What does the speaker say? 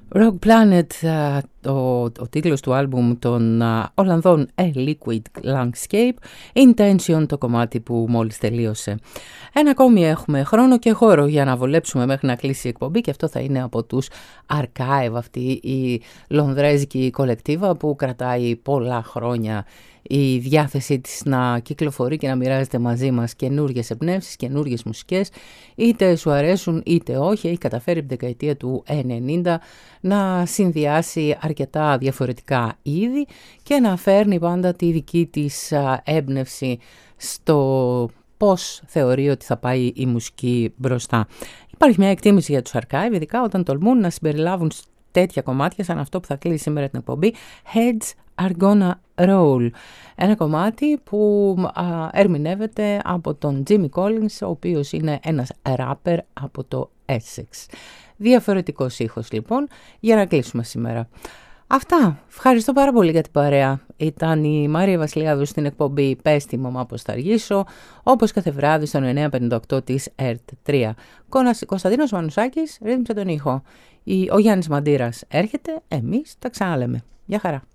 Rock Planet, ο τίτλος του άλμπουμ των Ολλανδών A Liquid Landscape, Intention το κομμάτι που μόλις τελείωσε. Ένα ακόμη έχουμε χρόνο και χώρο για να βολέψουμε μέχρι να κλείσει η εκπομπή και αυτό θα είναι από τους Archive, αυτή η λονδρέζικη κολεκτίβα που κρατάει πολλά χρόνια η διάθεσή της να κυκλοφορεί και να μοιράζεται μαζί μας καινούργιες εμπνεύσεις, καινούργιες μουσικές, είτε σου αρέσουν είτε όχι. Έχει καταφέρει την δεκαετία του 90 να συνδυάσει αρκετά διαφορετικά είδη και να φέρνει πάντα τη δική της έμπνευση στο πώς θεωρεί ότι θα πάει η μουσική μπροστά. Υπάρχει μια εκτίμηση για τους Archive, ειδικά όταν τολμούν να συμπεριλάβουν τέτοια κομμάτια σαν αυτό που θα κλείσει σήμερα την εκπομπή, Heads Are Gonna Roll. Ένα κομμάτι που ερμηνεύεται από τον Jimmy Collins, ο οποίος είναι ένας ράπερ από το Essex. Διαφορετικός ήχος λοιπόν για να κλείσουμε σήμερα. Αυτά. Ευχαριστώ πάρα πολύ για την παρέα. Ήταν η Μάρια Βασιλιάδου στην εκπομπή «Πες τη μαμά πως θα αργήσω», όπως κάθε βράδυ στον 958 της ΕΡΤ3. Κωνσταντίνος Μανουσάκης ρύθμισε τον ήχο. Ο Γιάννης Μαντήρας έρχεται, εμείς τα ξαναλέμε. Γεια χαρά.